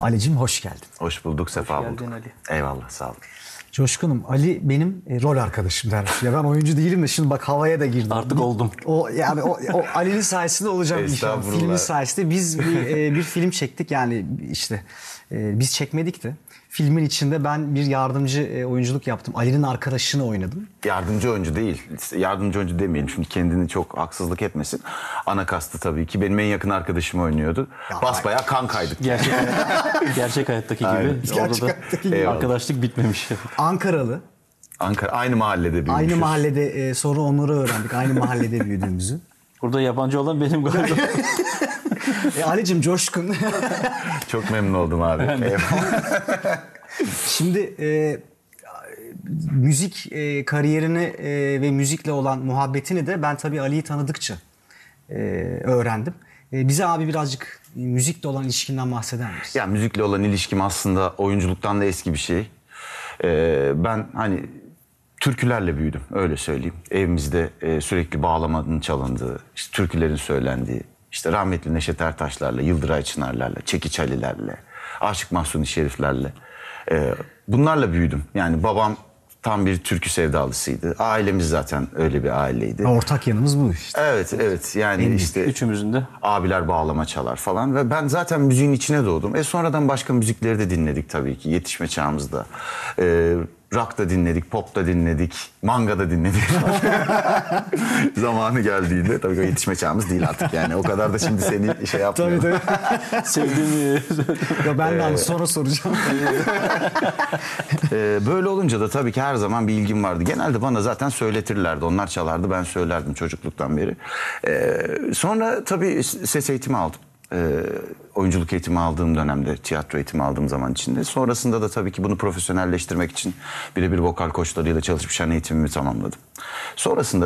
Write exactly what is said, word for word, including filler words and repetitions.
Ali'cim hoş geldin. Hoş bulduk, sefa geldin bulduk. Ali. Eyvallah, sağ olun. Coşkun'um, Ali benim e, rol arkadaşım dermiş. Ya ben oyuncu değilim de şimdi bak havaya da girdim. Artık oldum. O yani o, o Ali'nin sayesinde olacağım inşallah. Estağfurullah. Filmin sayesinde biz bir, e, bir film çektik yani işte e, biz çekmedik de. Filmin içinde ben bir yardımcı e, oyunculuk yaptım. Ali'nin arkadaşını oynadım. Yardımcı oyuncu değil, yardımcı oyuncu demeyelim şimdi kendini çok haksızlık etmesin. Ana kastı tabii ki benim en yakın arkadaşım oynuyordu. Ya, Basbayağı kan kaydık. Gerçek, gerçek hayattaki gibi. Aynen. Orada Gerçek da hayattaki gibi. Eyvallah. arkadaşlık bitmemiş. Ankaralı. Ankara, aynı mahallede büyümüşüz. Aynı mahallede e, sonra onları öğrendik. Aynı mahallede büyüdüğümüzü. Burada yabancı olan benim galiba. E, Ali'cim Coşkun. Çok memnun oldum abi. Eyvallah. Şimdi e, müzik e, kariyerini e, ve müzikle olan muhabbetini de ben tabii Ali'yi tanıdıkça e, öğrendim. E, bize abi birazcık müzikle olan ilişkinden bahseder misin? Ya müzikle olan ilişkim aslında oyunculuktan da eski bir şey. Ee, ben hani türkülerle büyüdüm, öyle söyleyeyim. Evimizde e, sürekli bağlamanın çalındığı, işte türkülerin söylendiği, işte rahmetli Neşet Ertaşlarla, Yıldıray Çınarlarla, Çekiç Ali'lerle, Aşık Mahzuni Şeriflerle. e, bunlarla büyüdüm. Yani babam tam bir türkü sevdalısıydı. Ailemiz zaten öyle bir aileydi. Ortak yanımız bu işte. Evet, evet. Yani işte Üçümüzün de. abiler bağlama çalar falan ve ben zaten müziğin içine doğdum. E sonradan başka müzikleri de dinledik tabii ki yetişme çağımızda. Ee, rock da dinledik, pop da dinledik, manga da dinledik. Zamanı geldiğinde tabii ki yetişme çağımız değil artık yani. O kadar da şimdi seni şey yapmıyorum. Tabii tabii. Sevdiğimi... Ya ben de hani sonra soracağım. Ee, böyle olunca da tabii ki her zaman bir ilgim vardı. Genelde bana zaten söyletirlerdi. Onlar çalardı, ben söylerdim çocukluktan beri. Ee, sonra tabii ses eğitimi aldım. Ee, oyunculuk eğitimi aldığım dönemde, tiyatro eğitimi aldığım zaman içinde. Sonrasında da tabii ki bunu profesyonelleştirmek için birebir vokal koçlarıyla çalışıp şan eğitimimi tamamladım. Sonrasında